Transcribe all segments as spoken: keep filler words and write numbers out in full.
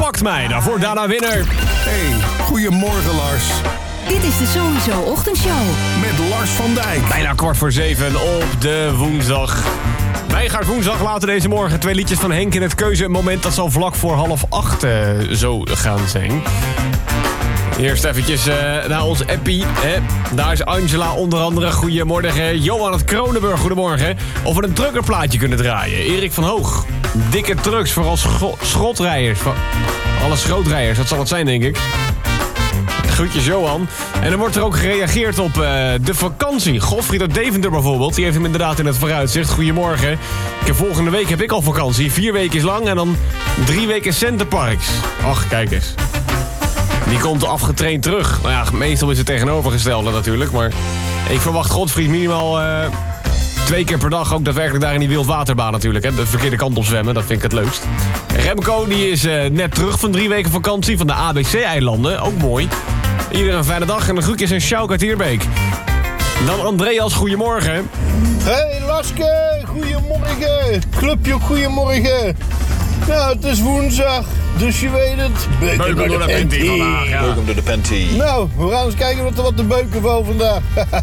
Pakt Mij. Daarvoor Dana Winner. Hey, goedemorgen Lars. Dit is de Sowieso Ochtendshow. Met Lars van Dijk. Bijna kwart voor zeven op de woensdag. Wij gaan woensdag later deze morgen twee liedjes van Henk in het keuzemoment. Dat zal vlak voor half acht uh, zo gaan zijn. Eerst eventjes uh, naar ons appie. Hè. Daar is Angela onder andere. Goedemorgen. Johan uit Kronenburg, goedemorgen. Of we een truckerplaatje kunnen draaien. Erik van Hoog. Dikke trucks, vooral scho- schrotrijders. Alle schrotrijders, dat zal het zijn, denk ik. Groetjes, Johan. En er wordt er ook gereageerd op uh, de vakantie. Godfried uit Deventer bijvoorbeeld. Die heeft hem inderdaad in het vooruitzicht. Goedemorgen. Ik heb volgende week heb ik al vakantie. Vier weken is lang en dan drie weken Centerparks. Ach, kijk eens. Die komt afgetraind terug. Nou ja, meestal is het tegenovergestelde natuurlijk. Maar ik verwacht Godfried minimaal uh, twee keer per dag ook daadwerkelijk daar in die wildwaterbaan natuurlijk. Hè. De verkeerde kant op zwemmen, dat vind ik het leukst. Remco die is uh, net terug van drie weken vakantie van de A B C-eilanden. Ook mooi. Iedereen een fijne dag en de groetjes en Sjouk uit Hierbeek. Dan Andreas, goedemorgen. Hey Laske, goedemorgen. Clubje, goedemorgen. Nou, het is woensdag, dus je weet het. Beuken door de, de panty vandaag, ja. Beuken door de panty. Nou, we gaan eens kijken wat er wat te beuken valt vandaag.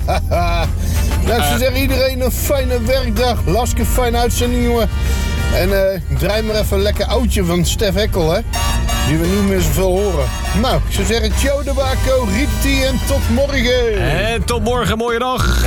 Nou, ik zou zeggen, iedereen een fijne werkdag. Laske, fijne uitzending, jongen. En uh, draai maar even een lekker oudje van Stef Hekkel, hè. Die we niet meer zoveel horen. Nou, ik zou zeggen, ciao de Baco, Rieti en tot morgen. En tot morgen, mooie dag.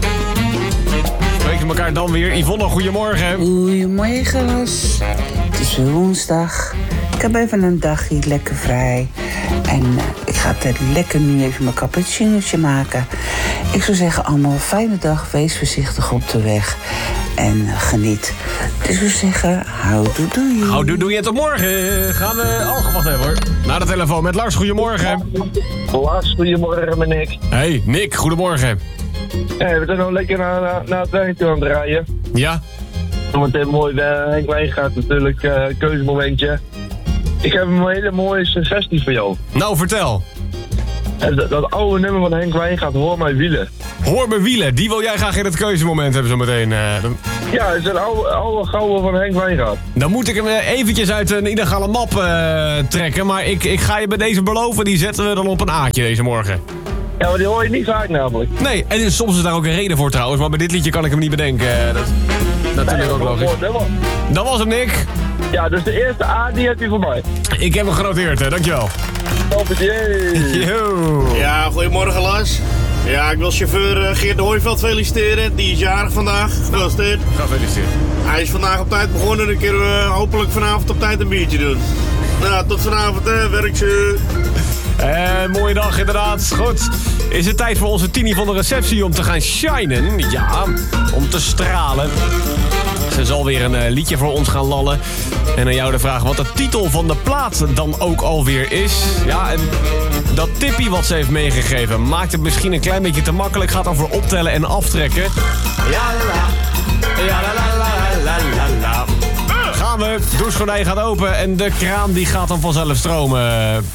Spreken elkaar dan weer. Yvonne, goedemorgen. Goedemorgen, Ros. Het is weer woensdag. Ik heb even een dagje lekker vrij. En uh, ik ga het lekker nu even mijn cappuccinootje maken. Ik zou zeggen, allemaal een fijne dag. Wees voorzichtig op de weg. En uh, geniet. Dus ik zou zeggen, houdoe-doei. Houdoe-doei en tot morgen. Gaan we... Oh, wacht even hoor. Naar de telefoon met Lars, goedemorgen. Lars, goedemorgen met Nick. Hey, Nick, goedemorgen. Hey, we zijn nog lekker naar, naar, naar het werk toe aan het rijden. Ja? Zometeen mooi, uh, Henk Wijngaard natuurlijk, uh, keuzemomentje. Ik heb een hele mooie suggestie voor jou. Nou, vertel. Dat, dat oude nummer van Henk Wijngaard, Hoor Mijn Wielen. Hoor mijn wielen, die wil jij graag in het keuzemoment hebben zometeen. Uh, dan... Ja, het is een oude, oude gouden van Henk Wijngaard. Dan moet ik hem eventjes uit een illegale map uh, trekken. Maar ik, ik ga je bij deze beloven, die zetten we dan op een aatje deze morgen. Ja, maar die hoor je niet vaak namelijk. Nee, en soms is daar ook een reden voor trouwens. Maar bij dit liedje kan ik hem niet bedenken. Dat, natuurlijk nee, ook logisch. Dat was hem, Nick. Ja, dus de eerste A, die heb je voor mij. Ik heb hem genoteerd, hè. Dankjewel. Yo. Ja, goedemorgen Lars. Ja, ik wil chauffeur uh, Geert de Hooiveld feliciteren. Die is jarig vandaag. Gefeliciteerd. Gefeliciteerd. Hij is vandaag op tijd begonnen. Een keer uh, hopelijk vanavond op tijd een biertje doen. Nou, tot vanavond hè. Werk ze. Eh, mooie dag inderdaad. Goed. Is het tijd voor onze Tini van de receptie om te gaan shinen? Ja, om te stralen. Ze zal weer een uh, liedje voor ons gaan lallen. En aan jou de vraag wat de titel van de plaat dan ook alweer is. Ja, en dat tippie wat ze heeft meegegeven maakt het misschien een klein beetje te makkelijk. Gaat over optellen en aftrekken. Ja, la, la. Ja, la, la, la, la, la, la. Gaan we. Douchegordijn gaat open en de kraan die gaat dan vanzelf stromen.